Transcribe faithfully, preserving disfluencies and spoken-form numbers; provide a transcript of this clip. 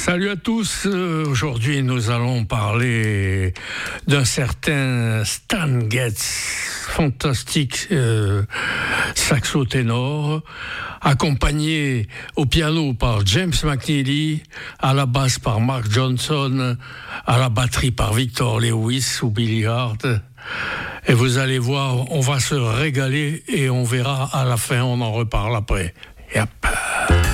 Salut à tous, euh, aujourd'hui nous allons parler d'un certain Stan Getz, fantastique euh, saxo-ténor, accompagné au piano par James McNeely, à la basse par Mark Johnson, à la batterie par Victor Lewis ou Billy Hart. Et vous allez voir, on va se régaler et on verra à la fin, on en reparle après. Yep.